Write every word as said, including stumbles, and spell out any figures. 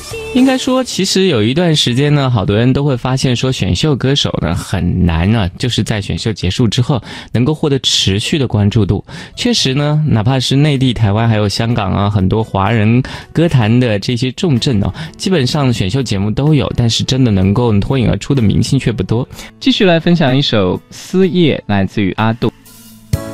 应该说其实有一段时间呢，好多人都会发现说选秀歌手呢很难啊，就是在选秀结束之后能够获得持续的关注度。确实呢，哪怕是内地、台湾还有香港啊，很多华人歌坛的这些重镇哦，基本上选秀节目都有，但是真的能够脱颖而出的明星却不多。继续来分享一首《思夜》，来自于阿杜。